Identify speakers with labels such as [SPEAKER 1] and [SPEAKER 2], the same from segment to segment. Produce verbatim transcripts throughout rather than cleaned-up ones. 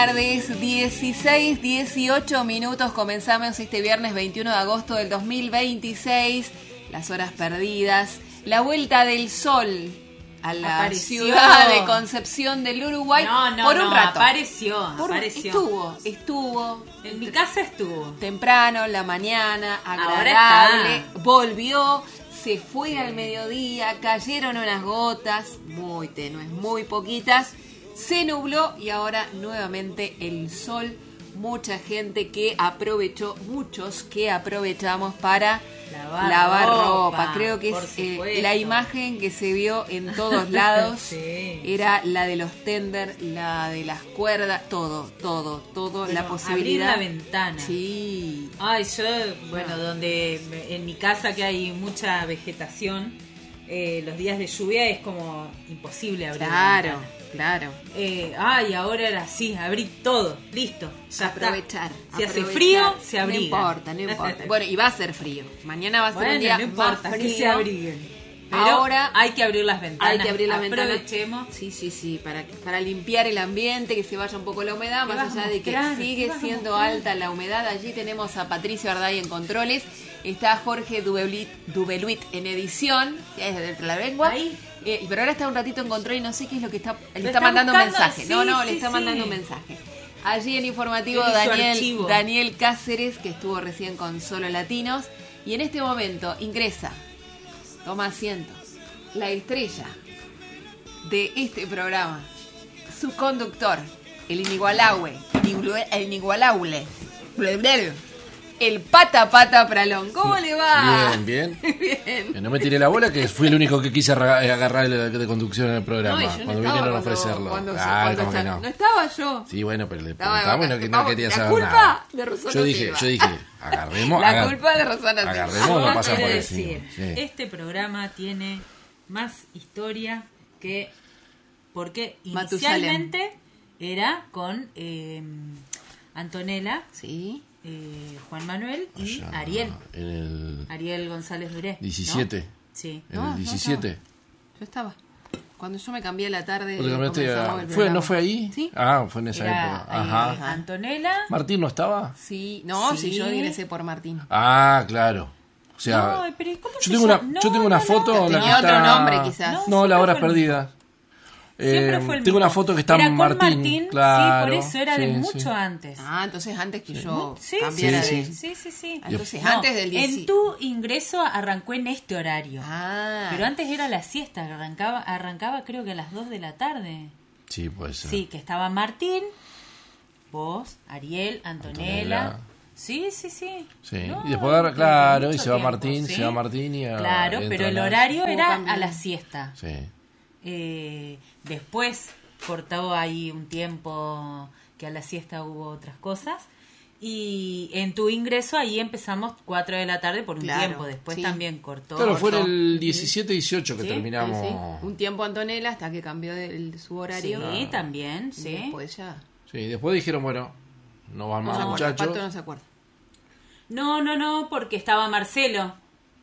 [SPEAKER 1] Tardes, dieciséis, dieciocho minutos, comenzamos este viernes veintiuno de agosto del dos mil veintiséis, las horas perdidas, la vuelta del sol a la
[SPEAKER 2] apareció.
[SPEAKER 1] Ciudad de Concepción del Uruguay
[SPEAKER 2] no, no,
[SPEAKER 1] por un
[SPEAKER 2] no,
[SPEAKER 1] rato.
[SPEAKER 2] Apareció,
[SPEAKER 1] Por,
[SPEAKER 2] apareció.
[SPEAKER 1] Estuvo, estuvo.
[SPEAKER 2] En mi casa estuvo.
[SPEAKER 1] Temprano, la mañana, agradable, volvió, se fue al mediodía, cayeron unas gotas, muy tenues, muy poquitas. Se nubló y ahora nuevamente el sol. Mucha gente que aprovechó, muchos que aprovechamos para
[SPEAKER 2] lavar,
[SPEAKER 1] lavar ropa.
[SPEAKER 2] ropa.
[SPEAKER 1] Creo que
[SPEAKER 2] Por
[SPEAKER 1] es eh,
[SPEAKER 2] supuesto.
[SPEAKER 1] la imagen que se vio en todos lados.
[SPEAKER 2] Sí.
[SPEAKER 1] Era la de los tender, la de las cuerdas, todo, todo, todo.
[SPEAKER 2] Bueno,
[SPEAKER 1] la posibilidad.
[SPEAKER 2] abrir la ventana.
[SPEAKER 1] Sí.
[SPEAKER 2] Ay, yo, bueno, donde en mi casa que hay mucha vegetación, eh, los días de lluvia es como imposible abrir
[SPEAKER 1] Claro,
[SPEAKER 2] la ventana.
[SPEAKER 1] claro.
[SPEAKER 2] Eh, ay, ahora era así, abrí todo, listo, ya
[SPEAKER 1] aprovechar.
[SPEAKER 2] está. Si hace
[SPEAKER 1] aprovechar.
[SPEAKER 2] frío, se abriga.
[SPEAKER 1] No importa, no importa. Bueno, y va a ser frío. Mañana va a ser
[SPEAKER 2] Bueno,
[SPEAKER 1] un día
[SPEAKER 2] no importa,
[SPEAKER 1] más
[SPEAKER 2] que
[SPEAKER 1] frío.
[SPEAKER 2] se abriguen. Pero
[SPEAKER 1] Ahora
[SPEAKER 2] hay que abrir las ventanas.
[SPEAKER 1] Hay que abrir las ventanas.
[SPEAKER 2] Aprovechemos.
[SPEAKER 1] Sí, sí, sí, para, para limpiar el ambiente, que se vaya un poco la humedad,
[SPEAKER 2] ¿Qué
[SPEAKER 1] más
[SPEAKER 2] vas a
[SPEAKER 1] allá de que
[SPEAKER 2] mostrar?
[SPEAKER 1] sigue
[SPEAKER 2] ¿Qué vas a
[SPEAKER 1] siendo
[SPEAKER 2] mostrar?
[SPEAKER 1] alta la humedad. Allí tenemos a Patricio Arday en controles, está Jorge Dubeluit, Dubeluit en edición, que es de la lengua.
[SPEAKER 2] Ahí.
[SPEAKER 1] Eh, pero ahora está un ratito en control y no sé qué es lo que está. Le
[SPEAKER 2] Lo
[SPEAKER 1] está,
[SPEAKER 2] está
[SPEAKER 1] mandando un
[SPEAKER 2] buscando,
[SPEAKER 1] mensaje. no,
[SPEAKER 2] sí,
[SPEAKER 1] no,
[SPEAKER 2] sí,
[SPEAKER 1] le está
[SPEAKER 2] sí.
[SPEAKER 1] mandando un mensaje. Allí en informativo
[SPEAKER 2] Él y su
[SPEAKER 1] Daniel,
[SPEAKER 2] archivo.
[SPEAKER 1] Daniel Cáceres, que estuvo recién con Solo Latinos. Y en este momento ingresa, toma asiento, la estrella de este programa, su conductor, el inigualable, el inigualable, el pata pata pralón. ¿Cómo le va?
[SPEAKER 3] Bien, bien.
[SPEAKER 1] Bien.
[SPEAKER 3] No me tiré la bola, que fui el único que quise arra- agarrar el de conducción en el
[SPEAKER 1] No,
[SPEAKER 3] programa.
[SPEAKER 1] y yo no
[SPEAKER 3] cuando
[SPEAKER 1] estaba
[SPEAKER 3] vinieron a
[SPEAKER 1] cuando-
[SPEAKER 3] ofrecerlo.
[SPEAKER 1] cuando-
[SPEAKER 3] Ah,
[SPEAKER 1] cuando
[SPEAKER 3] ¿cómo que
[SPEAKER 1] ya-
[SPEAKER 3] no?
[SPEAKER 1] no estaba yo.
[SPEAKER 3] Sí, bueno, pero le
[SPEAKER 1] Estaba-
[SPEAKER 3] preguntamos y no, que no
[SPEAKER 1] vamos,
[SPEAKER 3] quería
[SPEAKER 1] la
[SPEAKER 3] saber
[SPEAKER 1] culpa
[SPEAKER 3] nada.
[SPEAKER 1] de Rosana
[SPEAKER 3] Yo dije,
[SPEAKER 1] Silva.
[SPEAKER 3] yo dije, agarremos.
[SPEAKER 1] La
[SPEAKER 3] agar-
[SPEAKER 1] culpa de Rosana Silva.
[SPEAKER 3] Agarremos, no pasa
[SPEAKER 2] Quiero
[SPEAKER 3] por
[SPEAKER 2] decir,
[SPEAKER 3] encima. Sí.
[SPEAKER 2] este programa tiene más historia que porque
[SPEAKER 1] Matusalén.
[SPEAKER 2] inicialmente era con eh, Antonella,
[SPEAKER 1] Sí.
[SPEAKER 2] eh, Juan Manuel y
[SPEAKER 3] Allá,
[SPEAKER 2] Ariel.
[SPEAKER 3] En el
[SPEAKER 2] Ariel González Duré. ¿no?
[SPEAKER 3] diecisiete.
[SPEAKER 2] Sí.
[SPEAKER 3] En
[SPEAKER 1] No,
[SPEAKER 3] el
[SPEAKER 1] no
[SPEAKER 3] diecisiete.
[SPEAKER 1] Yo estaba. Cuando yo me cambié a la tarde.
[SPEAKER 3] ¿Vos te cambiaste
[SPEAKER 1] comenzamos
[SPEAKER 3] a-
[SPEAKER 1] el
[SPEAKER 3] ¿Fue,
[SPEAKER 1] programa.
[SPEAKER 3] ¿No fue ahí?
[SPEAKER 1] Sí.
[SPEAKER 3] Ah, fue en esa
[SPEAKER 2] Era,
[SPEAKER 3] época.
[SPEAKER 2] eh,
[SPEAKER 3] Ajá.
[SPEAKER 2] Antonella.
[SPEAKER 3] ¿Martín no estaba?
[SPEAKER 1] Sí. No,
[SPEAKER 2] Sí.
[SPEAKER 1] si yo ingresé por Martín.
[SPEAKER 3] Ah, claro. O sea,
[SPEAKER 2] No, pero ¿cómo
[SPEAKER 3] yo
[SPEAKER 2] se
[SPEAKER 3] tengo una,
[SPEAKER 2] llama?
[SPEAKER 3] yo
[SPEAKER 2] No,
[SPEAKER 3] tengo una
[SPEAKER 2] no,
[SPEAKER 3] foto.
[SPEAKER 2] no.
[SPEAKER 3] en la
[SPEAKER 1] Tenía
[SPEAKER 3] que
[SPEAKER 1] otro
[SPEAKER 3] está-
[SPEAKER 1] nombre, quizás.
[SPEAKER 2] No,
[SPEAKER 3] No,
[SPEAKER 2] siempre
[SPEAKER 3] la hora
[SPEAKER 2] fue el
[SPEAKER 3] perdida.
[SPEAKER 2] Siempre
[SPEAKER 3] Eh,
[SPEAKER 2] fue el
[SPEAKER 3] tengo una
[SPEAKER 2] mismo.
[SPEAKER 3] foto que está
[SPEAKER 2] Era con
[SPEAKER 3] Martín. Claro,
[SPEAKER 2] sí, por eso era de
[SPEAKER 3] sí,
[SPEAKER 2] mucho
[SPEAKER 3] sí.
[SPEAKER 2] antes.
[SPEAKER 1] Ah, entonces antes que yo
[SPEAKER 2] Sí,
[SPEAKER 1] cambiara
[SPEAKER 3] sí,
[SPEAKER 1] de.
[SPEAKER 3] sí.
[SPEAKER 2] Sí, sí, sí.
[SPEAKER 1] Entonces
[SPEAKER 2] No,
[SPEAKER 1] antes del diez.
[SPEAKER 2] En tu ingreso arrancó en este horario.
[SPEAKER 1] Ah.
[SPEAKER 2] Pero antes era la siesta, arrancaba, arrancaba creo que a las dos de la tarde.
[SPEAKER 3] Sí, puede ser.
[SPEAKER 2] Sí, que estaba Martín, vos, Ariel, Antonella.
[SPEAKER 3] Antonella.
[SPEAKER 2] Sí, sí, sí.
[SPEAKER 3] Sí.
[SPEAKER 2] No,
[SPEAKER 3] Y después, agarra- claro, y
[SPEAKER 2] mucho
[SPEAKER 3] se va
[SPEAKER 2] tiempo,
[SPEAKER 3] Martín,
[SPEAKER 2] ¿sí?
[SPEAKER 3] se va Martín y a-
[SPEAKER 2] Claro,
[SPEAKER 3] entra
[SPEAKER 2] pero el
[SPEAKER 3] la-
[SPEAKER 2] horario
[SPEAKER 1] Hubo
[SPEAKER 2] era
[SPEAKER 1] cambio.
[SPEAKER 2] a la siesta.
[SPEAKER 3] Sí.
[SPEAKER 2] Eh, después cortó ahí un tiempo que a la siesta hubo otras cosas. Y en tu ingreso ahí empezamos cuatro de la tarde por un
[SPEAKER 1] Claro,
[SPEAKER 2] tiempo. Después
[SPEAKER 1] sí.
[SPEAKER 2] también cortó.
[SPEAKER 3] Claro, fue en
[SPEAKER 1] Cortó.
[SPEAKER 3] el diecisiete dieciocho que
[SPEAKER 2] Sí,
[SPEAKER 3] terminamos.
[SPEAKER 1] Sí, sí. Un tiempo Antonella hasta que cambió de, el- su horario.
[SPEAKER 2] Sí, también,
[SPEAKER 1] Y
[SPEAKER 2] sí.
[SPEAKER 1] después ya.
[SPEAKER 3] Sí, después dijeron, bueno, no van
[SPEAKER 1] No
[SPEAKER 3] más
[SPEAKER 1] se acuerda,
[SPEAKER 3] muchachos.
[SPEAKER 1] Pato no se acuerda.
[SPEAKER 2] No, no, no, porque estaba Marcelo.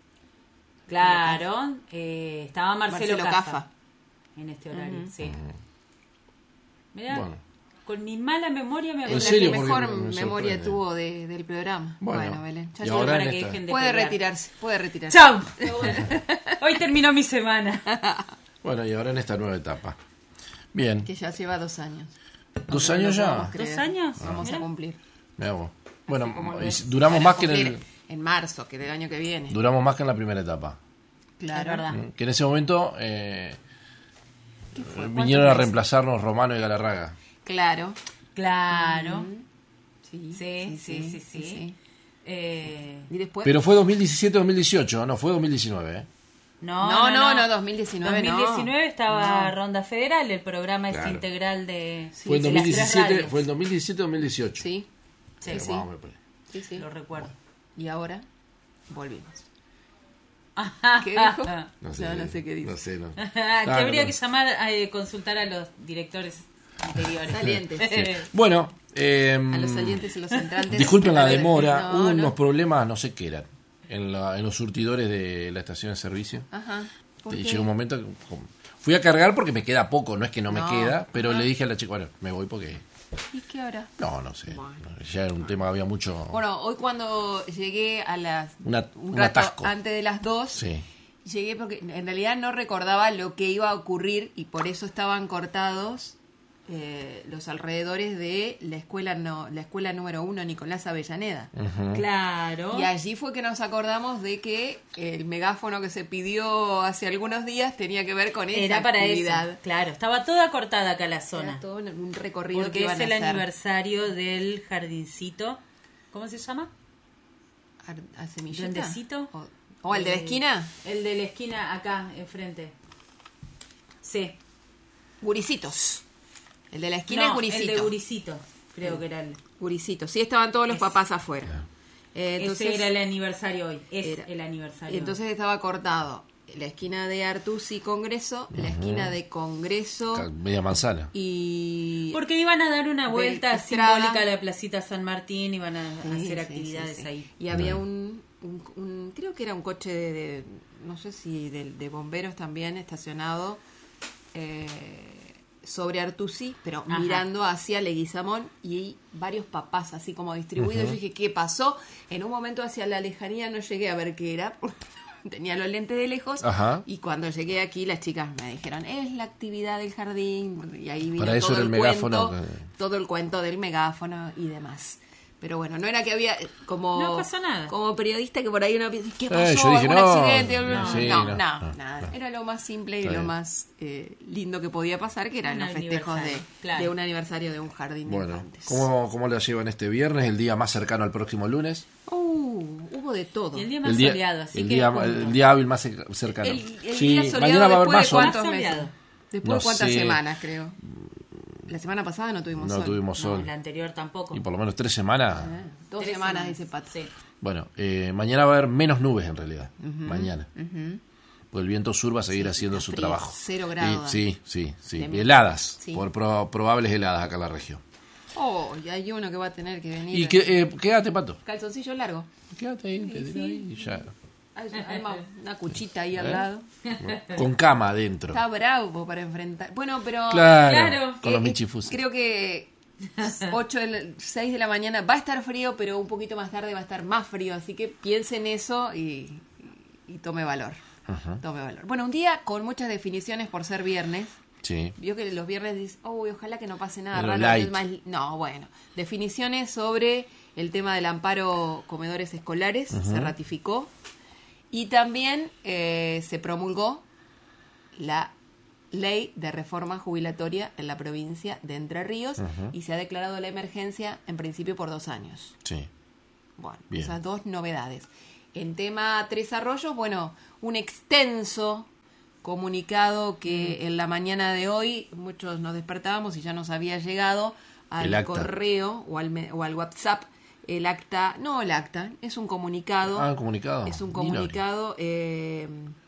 [SPEAKER 2] Claro, eh, estaba Marcelo,
[SPEAKER 1] Marcelo
[SPEAKER 2] Cafa,
[SPEAKER 1] Cafa.
[SPEAKER 2] en este horario,
[SPEAKER 1] Ujú.
[SPEAKER 2] sí. Mirá,
[SPEAKER 3] Bueno.
[SPEAKER 2] con mi mala memoria me
[SPEAKER 1] Es
[SPEAKER 3] ¿En
[SPEAKER 1] la
[SPEAKER 2] acordé.
[SPEAKER 3] serio?
[SPEAKER 1] que
[SPEAKER 3] Porque
[SPEAKER 1] mejor
[SPEAKER 3] me- me
[SPEAKER 1] memoria
[SPEAKER 3] sorprende.
[SPEAKER 1] tuvo de- del programa.
[SPEAKER 3] Bueno,
[SPEAKER 1] Bueno, Belén. Ya
[SPEAKER 3] y
[SPEAKER 1] llegó
[SPEAKER 3] ahora
[SPEAKER 1] para
[SPEAKER 3] en
[SPEAKER 1] que
[SPEAKER 3] esta-
[SPEAKER 2] dejen de
[SPEAKER 1] puede
[SPEAKER 2] pelear.
[SPEAKER 1] retirarse, puede retirarse.
[SPEAKER 2] ¡Chao! Hoy terminó mi semana.
[SPEAKER 3] Bueno, y ahora en esta nueva etapa. Bien,
[SPEAKER 1] Que ya lleva dos años.
[SPEAKER 3] ¿dos
[SPEAKER 1] No
[SPEAKER 3] años
[SPEAKER 1] lo
[SPEAKER 3] ya?
[SPEAKER 1] podemos creer.
[SPEAKER 2] ¿Dos años?
[SPEAKER 1] Vamos
[SPEAKER 2] Mirá.
[SPEAKER 1] a cumplir.
[SPEAKER 3] Mirá vos. Bueno,
[SPEAKER 1] Como
[SPEAKER 3] y
[SPEAKER 1] lo-
[SPEAKER 3] si- duramos
[SPEAKER 1] van a
[SPEAKER 3] más que en
[SPEAKER 1] cumplir
[SPEAKER 3] el,
[SPEAKER 1] en marzo, que del año que viene.
[SPEAKER 3] duramos más que en la primera etapa.
[SPEAKER 1] Claro.
[SPEAKER 2] Es verdad.
[SPEAKER 3] ¿Mm? Que en ese momento eh,
[SPEAKER 1] ¿Qué fue?
[SPEAKER 3] vinieron a
[SPEAKER 1] ¿Cuántos meses?
[SPEAKER 3] reemplazarnos Romano y Galarraga.
[SPEAKER 1] Claro.
[SPEAKER 2] Claro.
[SPEAKER 1] Sí,
[SPEAKER 2] Sí, sí, sí, sí. Eh,
[SPEAKER 1] Y después.
[SPEAKER 3] Pero fue dos mil diecisiete dos mil dieciocho, no, fue dos mil diecinueve. ¿eh?
[SPEAKER 2] no,
[SPEAKER 1] no, no, no, dos mil diecinueve no.
[SPEAKER 2] dos mil diecinueve estaba
[SPEAKER 1] No.
[SPEAKER 2] Ronda Federal, el programa
[SPEAKER 3] Claro.
[SPEAKER 2] es integral de,
[SPEAKER 1] Sí,
[SPEAKER 3] fue el
[SPEAKER 2] de
[SPEAKER 3] dos
[SPEAKER 2] las
[SPEAKER 3] mil
[SPEAKER 2] tres
[SPEAKER 3] diecisiete,
[SPEAKER 2] radios.
[SPEAKER 3] fue el dos mil diecisiete dos mil dieciocho.
[SPEAKER 1] Sí,
[SPEAKER 2] Sí,
[SPEAKER 3] Eh,
[SPEAKER 2] sí,
[SPEAKER 3] vamos, me parece.
[SPEAKER 1] sí, sí.
[SPEAKER 2] lo recuerdo.
[SPEAKER 1] Y ahora volvimos. ¿Qué dijo?
[SPEAKER 3] No sé,
[SPEAKER 1] No, no sé qué dice.
[SPEAKER 3] No sé, no.
[SPEAKER 2] que
[SPEAKER 3] Ah,
[SPEAKER 2] habría
[SPEAKER 3] no.
[SPEAKER 2] que llamar a eh, consultar a los directores anteriores.
[SPEAKER 1] Salientes.
[SPEAKER 3] Sí. Bueno, eh,
[SPEAKER 1] A los salientes y los entrantes.
[SPEAKER 3] disculpen la
[SPEAKER 1] A ver,
[SPEAKER 3] demora,
[SPEAKER 1] no,
[SPEAKER 3] hubo
[SPEAKER 1] no.
[SPEAKER 3] unos problemas, no sé qué eran, en, la- en los surtidores de la estación de servicio.
[SPEAKER 1] Ajá. ¿Por
[SPEAKER 3] Y
[SPEAKER 1] qué?
[SPEAKER 3] llegó un momento que como- fui a cargar porque me queda poco, no es que no me
[SPEAKER 1] No,
[SPEAKER 3] queda, pero
[SPEAKER 1] ajá.
[SPEAKER 3] le dije a la chica, bueno, me voy porque
[SPEAKER 1] ¿Y qué hora?
[SPEAKER 3] No, no sé.
[SPEAKER 1] Bueno.
[SPEAKER 3] Ya era un tema que había mucho...
[SPEAKER 1] Bueno, hoy cuando llegué a las...
[SPEAKER 3] Una-
[SPEAKER 1] un
[SPEAKER 3] un
[SPEAKER 1] rato
[SPEAKER 3] atasco.
[SPEAKER 1] antes de las dos,
[SPEAKER 3] Sí.
[SPEAKER 1] llegué porque en realidad no recordaba lo que iba a ocurrir y por eso estaban cortados eh, los alrededores de la escuela no la escuela número uno Nicolás Avellaneda.
[SPEAKER 3] Ujú.
[SPEAKER 2] Claro.
[SPEAKER 1] Y allí fue que nos acordamos de que el megáfono que se pidió hace algunos días tenía que ver con esa
[SPEAKER 2] Era para
[SPEAKER 1] actividad.
[SPEAKER 2] eso. Claro, estaba toda cortada acá la
[SPEAKER 1] Era
[SPEAKER 2] zona.
[SPEAKER 1] todo un recorrido
[SPEAKER 2] Porque
[SPEAKER 1] que iban
[SPEAKER 2] es el
[SPEAKER 1] a hacer.
[SPEAKER 2] aniversario del jardincito. ¿Cómo se llama?
[SPEAKER 1] ¿A, a Semilleta?
[SPEAKER 2] ¿Duendecito?
[SPEAKER 1] ¿O, o el de la
[SPEAKER 2] Eh,
[SPEAKER 1] esquina?
[SPEAKER 2] El de la esquina acá, enfrente. Sí.
[SPEAKER 1] Guricitos. El de la esquina
[SPEAKER 2] No,
[SPEAKER 1] es Guricito.
[SPEAKER 2] el de Guricito, creo que era el...
[SPEAKER 1] Guricito. Sí, estaban todos los
[SPEAKER 2] Es-
[SPEAKER 1] papás afuera. Eh, entonces,
[SPEAKER 2] Ese era el aniversario hoy. Es
[SPEAKER 1] era-
[SPEAKER 2] el aniversario.
[SPEAKER 1] entonces estaba cortado la esquina de Artusi Congreso, la esquina de Congreso
[SPEAKER 3] Ca- Media manzana.
[SPEAKER 1] y...
[SPEAKER 2] Porque iban a dar una vuelta
[SPEAKER 1] Estrada.
[SPEAKER 2] simbólica a la Placita San Martín, iban a
[SPEAKER 1] Sí,
[SPEAKER 2] hacer
[SPEAKER 1] sí,
[SPEAKER 2] actividades
[SPEAKER 1] sí, sí.
[SPEAKER 2] ahí.
[SPEAKER 1] Y había un, un, un- creo que era un coche de, de- no sé si de, de bomberos también estacionado eh, sobre Artusi, pero
[SPEAKER 2] Ajá.
[SPEAKER 1] mirando hacia Leguizamón y varios papás así como distribuidos. Yo dije, ¿qué pasó? En un momento hacia la lejanía no llegué a ver qué era, porque tenía los lentes de lejos.
[SPEAKER 3] Ajá.
[SPEAKER 1] Y cuando llegué aquí las chicas me dijeron, es la actividad del jardín. Y ahí vino
[SPEAKER 3] Para eso
[SPEAKER 1] todo
[SPEAKER 3] era
[SPEAKER 1] el
[SPEAKER 3] el megáfono
[SPEAKER 1] cuento,
[SPEAKER 3] que-
[SPEAKER 1] todo el cuento del megáfono y demás. Pero bueno, no era que había eh, como
[SPEAKER 2] No pasó nada.
[SPEAKER 1] como periodista que por ahí uno piensa, ¿qué pasó?
[SPEAKER 3] Eh, yo dije,
[SPEAKER 1] ¿Algún
[SPEAKER 3] no,
[SPEAKER 1] accidente?
[SPEAKER 3] no,
[SPEAKER 1] no,
[SPEAKER 3] sí,
[SPEAKER 1] no,
[SPEAKER 3] no,
[SPEAKER 1] no,
[SPEAKER 3] no,
[SPEAKER 1] nada.
[SPEAKER 3] no.
[SPEAKER 1] Era lo más simple y
[SPEAKER 3] Está
[SPEAKER 1] lo
[SPEAKER 3] bien.
[SPEAKER 1] más eh, lindo que podía pasar, que eran
[SPEAKER 2] Un
[SPEAKER 1] los festejos de,
[SPEAKER 2] aniversario, claro.
[SPEAKER 1] de un aniversario de un jardín de
[SPEAKER 3] Bueno,
[SPEAKER 1] infantes.
[SPEAKER 3] ¿cómo, ¿cómo la llevan este viernes, el día más cercano al próximo lunes?
[SPEAKER 1] Uh, hubo de todo.
[SPEAKER 2] Y el día más
[SPEAKER 3] El día,
[SPEAKER 2] soleado, así
[SPEAKER 3] el
[SPEAKER 2] que...
[SPEAKER 3] día,
[SPEAKER 2] punto.
[SPEAKER 3] el día hábil más cer- cercano.
[SPEAKER 1] El, el
[SPEAKER 3] Sí,
[SPEAKER 1] día soleado
[SPEAKER 3] mañana va a haber
[SPEAKER 1] después
[SPEAKER 3] más
[SPEAKER 1] de
[SPEAKER 3] sol.
[SPEAKER 1] cuántos
[SPEAKER 2] Más
[SPEAKER 1] meses.
[SPEAKER 2] soleado.
[SPEAKER 1] Después
[SPEAKER 3] No
[SPEAKER 1] de cuántas
[SPEAKER 3] sé.
[SPEAKER 1] semanas, creo. La semana pasada no tuvimos
[SPEAKER 3] No
[SPEAKER 1] sol.
[SPEAKER 3] tuvimos
[SPEAKER 2] No,
[SPEAKER 3] sol.
[SPEAKER 2] la anterior tampoco.
[SPEAKER 3] Y por lo menos tres semanas.
[SPEAKER 1] Ah, dos
[SPEAKER 2] Tres
[SPEAKER 1] semanas, dice Pato.
[SPEAKER 2] Sí.
[SPEAKER 3] Bueno, eh, mañana va a haber menos nubes en realidad. Mañana. Pues el viento sur va a seguir
[SPEAKER 1] Sí,
[SPEAKER 3] haciendo
[SPEAKER 1] está
[SPEAKER 3] su
[SPEAKER 1] frío,
[SPEAKER 3] trabajo.
[SPEAKER 1] cero grados.
[SPEAKER 3] Y- sí, sí, sí.
[SPEAKER 1] De-
[SPEAKER 3] Heladas.
[SPEAKER 1] Sí.
[SPEAKER 3] Por pro- probables heladas acá en la región.
[SPEAKER 1] Oh, y hay uno que va a tener que venir.
[SPEAKER 3] Y que, eh, quédate, Pato.
[SPEAKER 1] Calzoncillo largo.
[SPEAKER 3] Quédate ahí, quédate ahí y ya.
[SPEAKER 1] Hay, hay más- una cuchita ahí al lado.
[SPEAKER 3] Con cama adentro.
[SPEAKER 1] Está bravo para enfrentar. Bueno, pero...
[SPEAKER 3] Claro,
[SPEAKER 2] Claro.
[SPEAKER 3] con
[SPEAKER 1] eh,
[SPEAKER 3] los
[SPEAKER 1] eh,
[SPEAKER 3] michifuses.
[SPEAKER 1] Creo que ocho, seis de la mañana va a estar frío, pero un poquito más tarde va a estar más frío. Así que piense en eso y, y, y tome valor.
[SPEAKER 3] Ajá.
[SPEAKER 1] Tome valor. Bueno, un día con muchas definiciones por ser viernes.
[SPEAKER 3] Sí.
[SPEAKER 1] Vio que los viernes dices, oh, ojalá que no pase nada
[SPEAKER 3] Pero
[SPEAKER 1] raro.
[SPEAKER 3] light.
[SPEAKER 1] es más- no, bueno. Definiciones sobre el tema del amparo comedores escolares se ratificó. Y también eh, se promulgó la ley de reforma jubilatoria en la provincia de Entre Ríos
[SPEAKER 3] Ujú.
[SPEAKER 1] y se ha declarado la emergencia en principio por dos años.
[SPEAKER 3] Sí.
[SPEAKER 1] Bueno,
[SPEAKER 3] Bien.
[SPEAKER 1] esas dos novedades. En tema Tres Arroyos, bueno, un extenso comunicado que en la mañana de hoy muchos nos despertábamos y ya nos había llegado
[SPEAKER 3] El
[SPEAKER 1] al
[SPEAKER 3] acta.
[SPEAKER 1] correo o al, me- o al WhatsApp el acta, no el acta, es un comunicado.
[SPEAKER 3] Ah, un comunicado.
[SPEAKER 1] Es un
[SPEAKER 3] Ni lo abrí.
[SPEAKER 1] comunicado eh,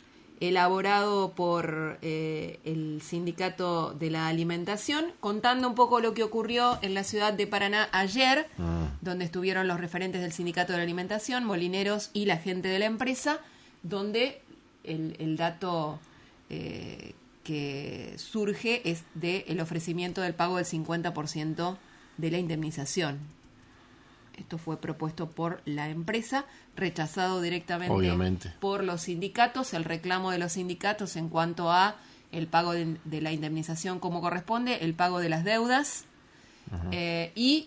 [SPEAKER 1] elaborado por eh, el Sindicato de la Alimentación, contando un poco lo que ocurrió en la ciudad de Paraná ayer,
[SPEAKER 3] Ah.
[SPEAKER 1] donde estuvieron los referentes del Sindicato de la Alimentación, molineros y la gente de la empresa, donde el, el dato eh, que surge es del ofrecimiento del pago del cincuenta por ciento de la indemnización. Esto fue propuesto por la empresa, rechazado directamente
[SPEAKER 3] Obviamente.
[SPEAKER 1] por los sindicatos, el reclamo de los sindicatos en cuanto a el pago de, de la indemnización como corresponde, el pago de las deudas eh, y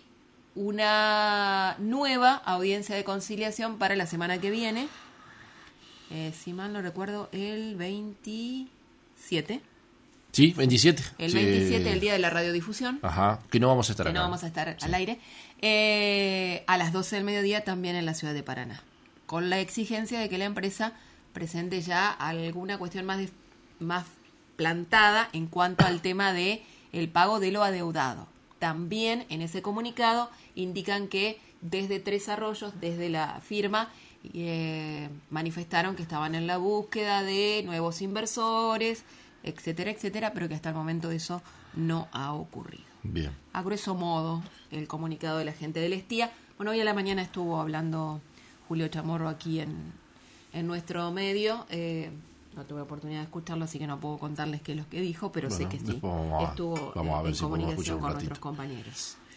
[SPEAKER 1] una nueva audiencia de conciliación para la semana que viene, eh, si mal no recuerdo, el veintisiete.
[SPEAKER 3] Sí, veintisiete.
[SPEAKER 1] El
[SPEAKER 3] Sí.
[SPEAKER 1] veintisiete, el día de la radiodifusión.
[SPEAKER 3] Ajá, que no vamos a estar
[SPEAKER 1] que
[SPEAKER 3] acá.
[SPEAKER 1] no vamos a estar
[SPEAKER 3] Sí.
[SPEAKER 1] al aire, eh, a las doce del mediodía también en la ciudad de Paraná, con la exigencia de que la empresa presente ya alguna cuestión más, de- más plantada en cuanto al tema de el pago de lo adeudado. También en ese comunicado indican que desde Tres Arroyos, desde la firma, eh, manifestaron que estaban en la búsqueda de nuevos inversores, etcétera, etcétera, pero que hasta el momento eso no ha ocurrido.
[SPEAKER 3] Bien.
[SPEAKER 1] A grueso modo, el comunicado de la gente del Estía. Bueno, hoy a la mañana estuvo hablando Julio Chamorro aquí en, en nuestro medio. Eh, no tuve oportunidad de escucharlo, así que no puedo contarles qué es lo que dijo, pero sé
[SPEAKER 3] Bueno,
[SPEAKER 1] que sí.
[SPEAKER 3] después vamos a-
[SPEAKER 1] Estuvo
[SPEAKER 3] vamos a
[SPEAKER 1] eh,
[SPEAKER 3] ver
[SPEAKER 1] en
[SPEAKER 3] si podemos escuchar
[SPEAKER 1] comunicación
[SPEAKER 3] un
[SPEAKER 1] con
[SPEAKER 3] ratito.
[SPEAKER 1] nuestros compañeros.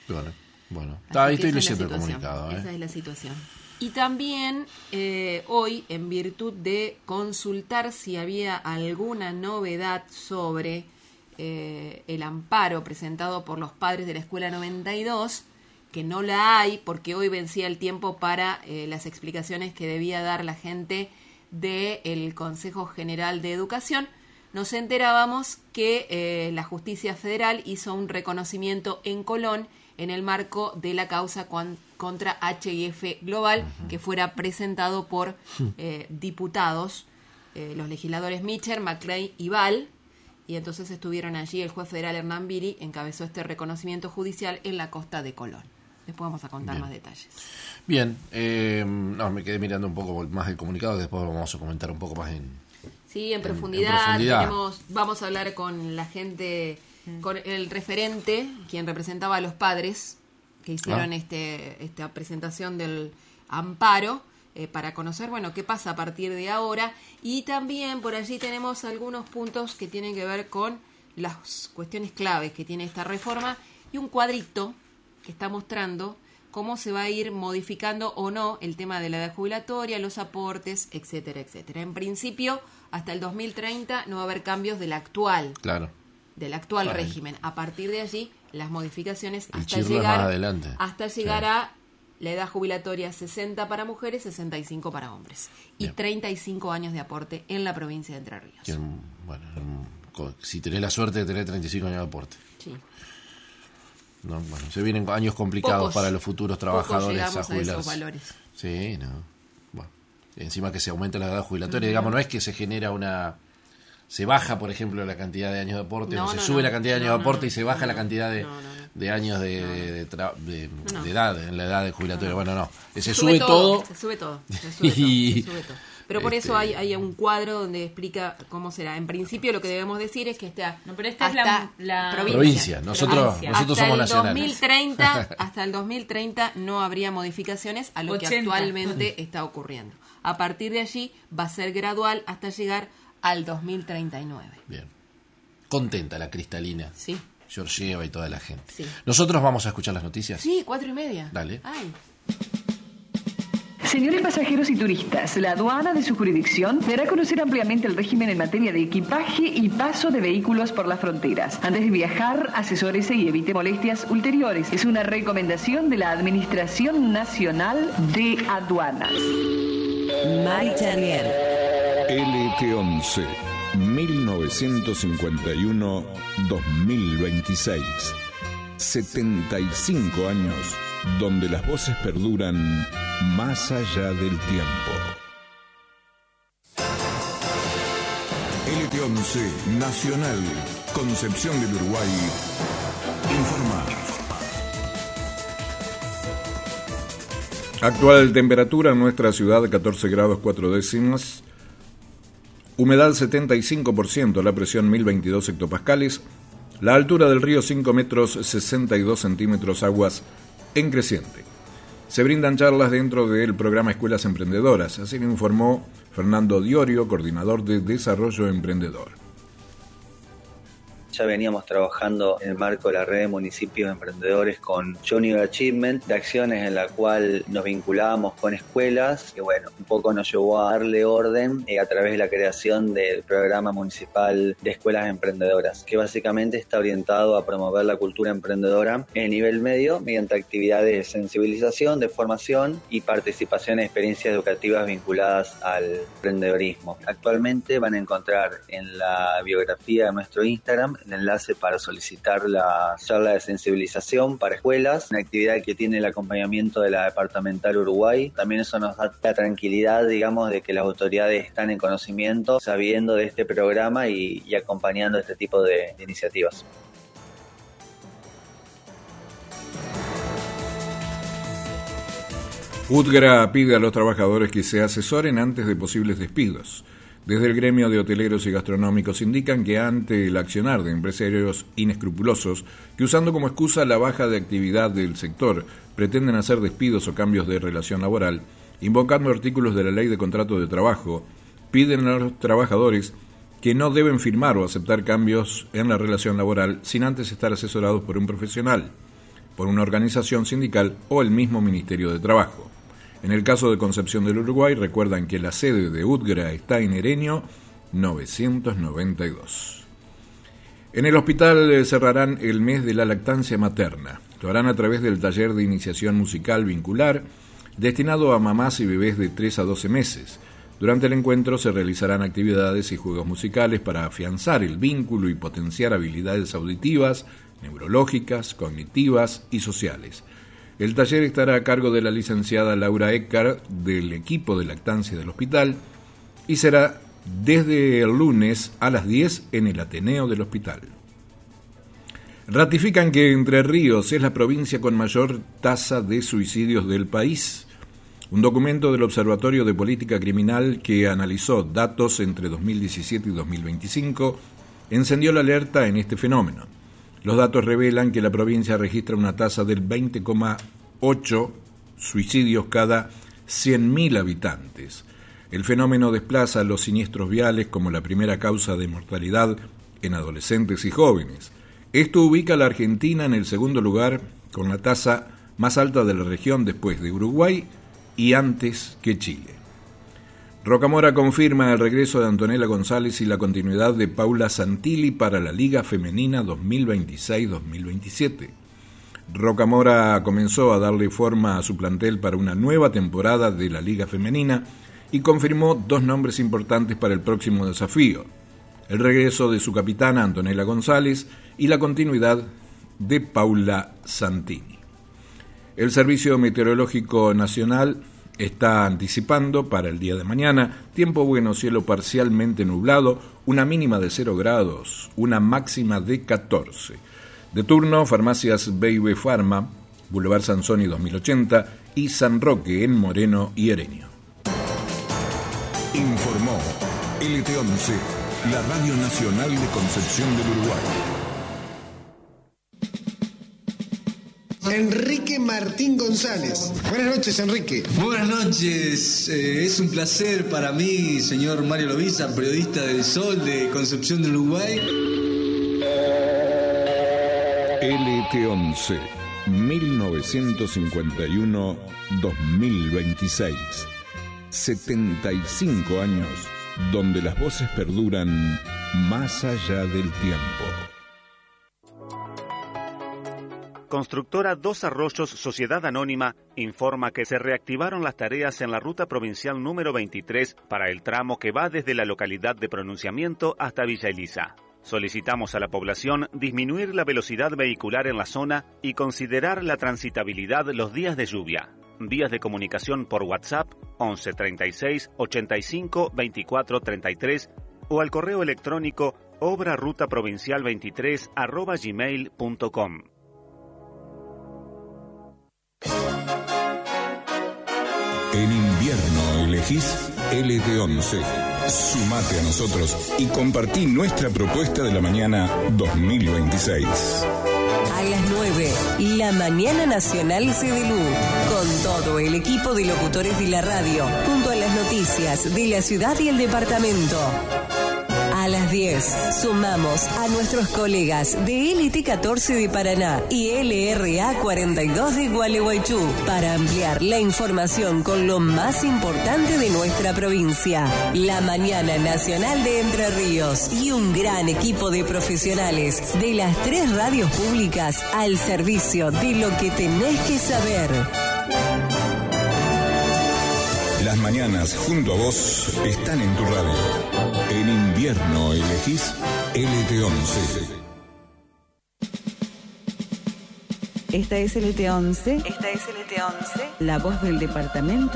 [SPEAKER 3] Bueno, bueno.
[SPEAKER 1] Así
[SPEAKER 3] Está, ahí
[SPEAKER 1] que
[SPEAKER 3] estoy
[SPEAKER 1] esa es la
[SPEAKER 3] leyendo el
[SPEAKER 1] situación,
[SPEAKER 3] comunicado. ¿eh?
[SPEAKER 1] Esa es la situación. Y también eh, hoy, en virtud de consultar si había alguna novedad sobre eh, el amparo presentado por los padres de la Escuela noventa y dos, que no la hay porque hoy vencía el tiempo para eh, las explicaciones que debía dar la gente del Consejo General de Educación, nos enterábamos que eh, la Justicia Federal hizo un reconocimiento en Colón en el marco de la causa con, contra H I F Global, uh-huh. que fuera presentado por eh, diputados, eh, los legisladores Mitchell, McClain y Val, y entonces estuvieron allí. El juez federal Hernán Viri encabezó este reconocimiento judicial en la costa de Colón. Después vamos a contar
[SPEAKER 3] Bien.
[SPEAKER 1] más detalles.
[SPEAKER 3] Bien, eh, no, me quedé mirando un poco más el comunicado, después vamos a comentar un poco más en...
[SPEAKER 1] Sí, en
[SPEAKER 3] en,
[SPEAKER 1] profundidad,
[SPEAKER 3] en profundidad.
[SPEAKER 1] Tenemos, vamos a hablar con la gente, con el referente, quien representaba a los padres que hicieron
[SPEAKER 3] Ah.
[SPEAKER 1] este esta presentación del amparo, eh, para conocer, bueno, qué pasa a partir de ahora. Y también por allí tenemos algunos puntos que tienen que ver con las cuestiones claves que tiene esta reforma y un cuadrito que está mostrando cómo se va a ir modificando o no el tema de la edad jubilatoria, los aportes, etcétera, etcétera. En principio, hasta el dos mil treinta no va a haber cambios del actual,
[SPEAKER 3] Claro.
[SPEAKER 1] del actual
[SPEAKER 3] Vale.
[SPEAKER 1] régimen. A partir de allí, las modificaciones
[SPEAKER 3] El
[SPEAKER 1] hasta
[SPEAKER 3] chirlo es
[SPEAKER 1] llegar,
[SPEAKER 3] más adelante.
[SPEAKER 1] hasta llegar
[SPEAKER 3] Sí.
[SPEAKER 1] a la edad jubilatoria sesenta para mujeres, sesenta y cinco para hombres. Y
[SPEAKER 3] Bien.
[SPEAKER 1] treinta y cinco años de aporte en la provincia de Entre Ríos.
[SPEAKER 3] Que, bueno, si tenés la suerte de tener treinta y cinco años de aporte.
[SPEAKER 1] Sí.
[SPEAKER 3] No, bueno, se vienen años complicados
[SPEAKER 1] Pocos-
[SPEAKER 3] para los futuros
[SPEAKER 1] Pocos
[SPEAKER 3] trabajadores
[SPEAKER 1] llegamos
[SPEAKER 3] a
[SPEAKER 1] a esos
[SPEAKER 3] jubilarse.
[SPEAKER 1] valores.
[SPEAKER 3] Sí, no. Bueno, encima que se aumenta la edad jubilatoria, digamos, no es que se genera una... Se baja, por ejemplo, la cantidad de años de aporte,
[SPEAKER 1] No,
[SPEAKER 3] o se
[SPEAKER 1] no,
[SPEAKER 3] sube
[SPEAKER 1] no.
[SPEAKER 3] la cantidad de años
[SPEAKER 1] No,
[SPEAKER 3] de aporte
[SPEAKER 1] no,
[SPEAKER 3] y se baja
[SPEAKER 1] no,
[SPEAKER 3] la
[SPEAKER 1] no.
[SPEAKER 3] cantidad de,
[SPEAKER 1] No, no, no.
[SPEAKER 3] de años de, de, tra- de-
[SPEAKER 1] No.
[SPEAKER 3] de edad, en la edad de jubilatoria. Bueno, no. Se,
[SPEAKER 1] Se
[SPEAKER 3] sube, todo.
[SPEAKER 1] Se sube todo. Se sube
[SPEAKER 3] Y-
[SPEAKER 1] todo, se sube todo. Pero por
[SPEAKER 3] este-
[SPEAKER 1] eso hay, hay un cuadro donde explica cómo será. En principio lo que debemos decir es que está
[SPEAKER 2] No, pero esta es la-
[SPEAKER 1] hasta
[SPEAKER 2] la-
[SPEAKER 3] Provincia. Nosotros,
[SPEAKER 2] Provincia.
[SPEAKER 3] nosotros
[SPEAKER 1] hasta
[SPEAKER 3] somos
[SPEAKER 1] el
[SPEAKER 3] nacionales.
[SPEAKER 1] dos mil treinta, hasta el dos mil treinta no habría modificaciones a lo que
[SPEAKER 2] ochenta.
[SPEAKER 1] actualmente está ocurriendo. A partir de allí va a ser gradual hasta llegar al dos mil treinta y nueve.
[SPEAKER 3] Bien. Contenta la Cristalina,
[SPEAKER 1] Sí.
[SPEAKER 3] Georgieva y toda la gente.
[SPEAKER 1] Sí.
[SPEAKER 3] Nosotros vamos a escuchar las noticias.
[SPEAKER 1] Sí, cuatro y media.
[SPEAKER 3] Dale.
[SPEAKER 1] Ay.
[SPEAKER 4] Señores pasajeros y turistas, la aduana de su jurisdicción dará a conocer ampliamente el régimen en materia de equipaje y paso de vehículos por las fronteras. Antes de viajar, asesórese y evite molestias ulteriores. Es una recomendación de la Administración Nacional de Aduanas.
[SPEAKER 5] Mari Charrier.
[SPEAKER 6] L T once, mil novecientos cincuenta y uno a dos mil veintiséis. setenta y cinco años donde las voces perduran más allá del tiempo. L T once Nacional, Concepción del Uruguay, informa. Actual temperatura en nuestra ciudad catorce grados cuatro décimas. Humedad setenta y cinco por ciento, la presión mil veintidós hectopascales, la altura del río cinco metros sesenta y dos centímetros, aguas en creciente. Se brindan charlas dentro del programa Escuelas Emprendedoras, así lo informó Fernando Diorio, coordinador de Desarrollo Emprendedor.
[SPEAKER 7] Ya veníamos trabajando en el marco de la red de municipios emprendedores con Junior Achievement, de acciones en la cual nos vinculábamos con escuelas, que bueno, un poco nos llevó a darle orden eh, a través de la creación del programa municipal de escuelas emprendedoras, que básicamente está orientado a promover la cultura emprendedora en el nivel medio mediante actividades de sensibilización, de formación y participación en experiencias educativas vinculadas al emprendedorismo. Actualmente van a encontrar en la biografía de nuestro Instagram el enlace para solicitar la charla de sensibilización para escuelas, una actividad que tiene el acompañamiento de la Departamental Uruguay. También eso nos da la tranquilidad, digamos, de que las autoridades están en conocimiento, sabiendo de este programa y, y acompañando este tipo de, de iniciativas.
[SPEAKER 6] UTGRA pide a los trabajadores que se asesoren antes de posibles despidos. Desde el gremio de hoteleros y gastronómicos indican que ante el accionar de empresarios inescrupulosos que usando como excusa la baja de actividad del sector pretenden hacer despidos o cambios de relación laboral, invocando artículos de la Ley de Contrato de Trabajo, piden a los trabajadores que no deben firmar o aceptar cambios en la relación laboral sin antes estar asesorados por un profesional. por una organización sindical o el mismo Ministerio de Trabajo. En el caso de Concepción del Uruguay, recuerdan que la sede de UTGRA está en Hereño novecientos noventa y dos. En el hospital cerrarán el mes de la lactancia materna. Lo harán a través del taller de iniciación musical vincular, destinado a mamás y bebés de tres a doce meses. Durante el encuentro se realizarán actividades y juegos musicales para afianzar el vínculo y potenciar habilidades auditivas, neurológicas, cognitivas y sociales. El taller estará a cargo de la licenciada Laura Eckart del equipo de lactancia del hospital y será desde el lunes a las diez en el Ateneo del hospital. Ratifican que Entre Ríos es la provincia con mayor tasa de suicidios del país. Un documento del Observatorio de Política Criminal que analizó datos entre dos mil diecisiete y dos mil veinticinco encendió la alerta en este fenómeno. Los datos revelan que la provincia registra una tasa del veinte coma ocho suicidios cada cien mil habitantes. El fenómeno desplaza a los siniestros viales como la primera causa de mortalidad en adolescentes y jóvenes. Esto ubica a la Argentina en el segundo lugar con la tasa más alta de la región después de Uruguay y antes que Chile. Rocamora confirma el regreso de Antonella González y la continuidad de Paula Santilli para la Liga Femenina dos mil veintiséis dos mil veintisiete. Rocamora comenzó a darle forma a su plantel para una nueva temporada de la Liga Femenina y confirmó dos nombres importantes para el próximo desafío: el regreso de su capitana Antonella González y la continuidad de Paula Santini. El Servicio Meteorológico Nacional está anticipando para el día de mañana tiempo bueno, cielo parcialmente nublado, una mínima de cero grados, una máxima de catorce. De turno, farmacias B y B Pharma, Boulevard Sansoni dos mil ochenta y San Roque en Moreno y Hereño.
[SPEAKER 8] Informó L T once, la Radio Nacional de Concepción del Uruguay.
[SPEAKER 9] Enrique Martín González. Buenas noches, Enrique.
[SPEAKER 10] Buenas noches. Eh, es un placer para mí, señor Mario Loviza, periodista del Sol de Concepción del Uruguay.
[SPEAKER 8] L T once, mil novecientos cincuenta y uno a dos mil veintiséis. setenta y cinco años donde las voces perduran más allá del tiempo.
[SPEAKER 11] Constructora Dos Arroyos Sociedad Anónima informa que se reactivaron las tareas en la ruta provincial número veintitrés para el tramo que va desde la localidad de Pronunciamiento hasta Villa Elisa. Solicitamos a la población disminuir la velocidad vehicular en la zona y considerar la transitabilidad los días de lluvia. Vías de comunicación por WhatsApp once treinta y seis ochenta y cinco veinticuatro treinta y tres o al correo electrónico obra ruta provincial veintitrés arroba gmail punto com.
[SPEAKER 8] En invierno elegís L T once. Sumate a nosotros y compartí nuestra propuesta de la mañana dos mil veintiséis.
[SPEAKER 5] A las nueve, la Mañana Nacional C D L U, con todo el equipo de locutores de la radio, junto a las noticias de la ciudad y el departamento. A las diez, sumamos a nuestros colegas de L T catorce de Paraná y L R A cuarenta y dos de Gualeguaychú para ampliar la información con lo más importante de nuestra provincia. La Mañana Nacional de Entre Ríos y un gran equipo de profesionales de las tres radios públicas al servicio de lo que tenés que saber.
[SPEAKER 8] Las mañanas junto a vos están en tu radio. En invierno elegís L T once.
[SPEAKER 12] Esta es L T once.
[SPEAKER 5] Esta es L T once.
[SPEAKER 12] La voz del departamento.